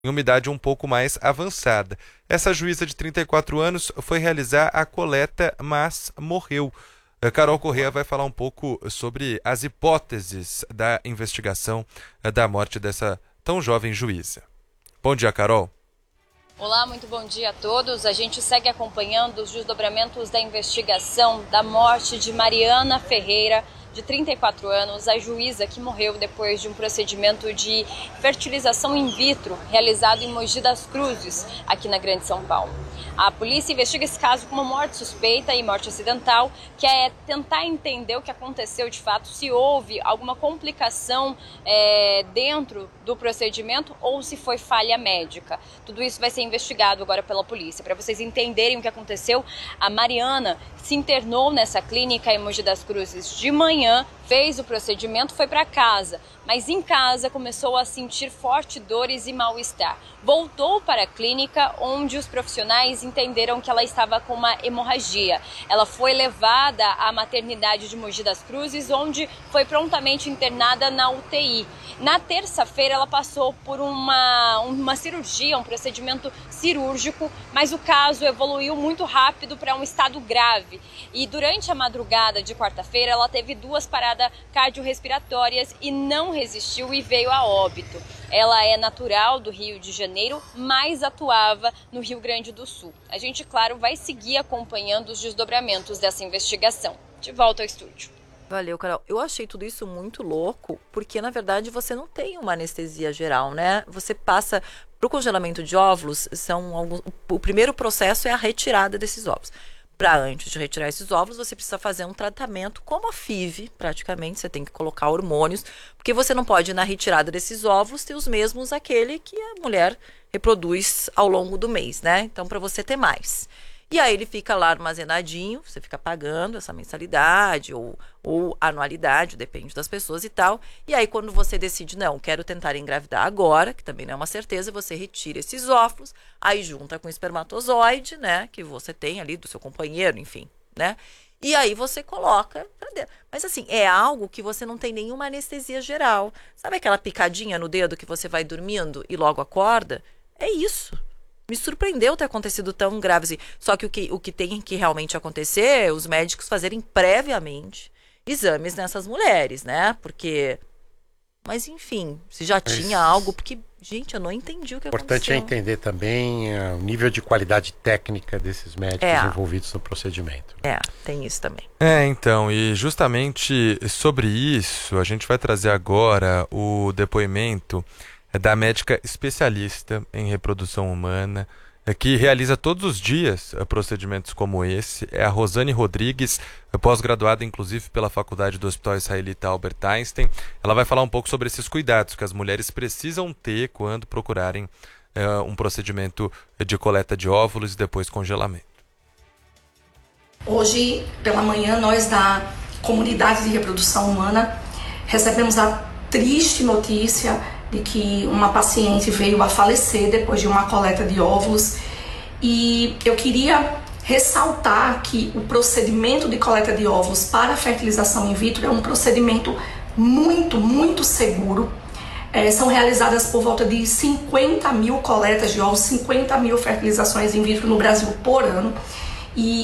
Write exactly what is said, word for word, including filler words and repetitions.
em uma idade um pouco mais avançada. Essa juíza de trinta e quatro anos foi realizar a coleta, mas morreu. A Carol Corrêa vai falar um pouco sobre as hipóteses da investigação da morte dessa tão jovem juíza. Bom dia, Carol. Olá, muito bom dia a todos. A gente segue acompanhando os desdobramentos da investigação da morte de Mariana Ferreira, de trinta e quatro anos, a juíza que morreu depois de um procedimento de fertilização in vitro realizado em Mogi das Cruzes, aqui na Grande São Paulo. A polícia investiga esse caso como morte suspeita e morte acidental, que é tentar entender o que aconteceu de fato, se houve alguma complicação é, dentro do procedimento ou se foi falha médica. Tudo isso vai ser investigado agora pela polícia. Para vocês entenderem o que aconteceu, a Mariana se internou nessa clínica em Mogi das Cruzes de manhã, fez o procedimento, foi para casa, mas em casa começou a sentir fortes dores e mal-estar. Voltou para a clínica, onde os profissionais entenderam que ela estava com uma hemorragia. Ela foi levada à maternidade de Mogi das Cruzes, onde foi prontamente internada na U T I. Na terça-feira ela passou por uma, uma cirurgia, um procedimento cirúrgico, mas o caso evoluiu muito rápido para um estado grave. E durante a madrugada de quarta-feira ela teve duas paradas cardiorrespiratórias e não resistiu e veio a óbito. Ela é natural do Rio de Janeiro, mas atuava no Rio Grande do Sul. A gente, claro, vai seguir acompanhando os desdobramentos dessa investigação. De volta ao estúdio. Valeu, Carol. Eu achei tudo isso muito louco, porque na verdade você não tem uma anestesia geral, né? Você passa para o congelamento de óvulos, são alguns, o primeiro processo é a retirada desses óvulos. Para antes de retirar esses óvulos, você precisa fazer um tratamento como a F I V, praticamente, você tem que colocar hormônios, porque você não pode, na retirada desses óvulos, ter os mesmos aquele que a mulher reproduz ao longo do mês, né? Então, para você ter mais. E aí ele fica lá armazenadinho, você fica pagando essa mensalidade ou, ou anualidade, depende das pessoas e tal. E aí quando você decide, não, quero tentar engravidar agora, que também não é uma certeza, você retira esses óvulos, aí junta com o espermatozoide, né, que você tem ali do seu companheiro, enfim, né? E aí você coloca pra dentro. Mas assim, é algo que você não tem nenhuma anestesia geral. Sabe aquela picadinha no dedo que você vai dormindo e logo acorda? É isso. Me surpreendeu ter acontecido tão grave assim. Só que o, que o que tem que realmente acontecer é os médicos fazerem previamente exames nessas mulheres, né? Porque... Mas, enfim, se já tinha Mas... algo... Porque, gente, eu não entendi o que importante aconteceu. é entender também uh, o nível de qualidade técnica desses médicos é. envolvidos no procedimento. É, tem isso também. É, então, e justamente sobre isso, a gente vai trazer agora o depoimento da médica especialista em reprodução humana, que realiza todos os dias procedimentos como esse. É a Rosane Rodrigues, pós-graduada inclusive pela Faculdade do Hospital Israelita Albert Einstein. Ela vai falar um pouco sobre esses cuidados que as mulheres precisam ter quando procurarem uh, um procedimento de coleta de óvulos e depois congelamento. Hoje, pela manhã, nós da Comunidade de Reprodução Humana recebemos a triste notícia de que uma paciente veio a falecer depois de uma coleta de óvulos. E eu queria ressaltar que o procedimento de coleta de óvulos para a fertilização in vitro é um procedimento muito, muito seguro. É, são realizadas por volta de cinquenta mil coletas de óvulos, cinquenta mil fertilizações in vitro no Brasil por ano. E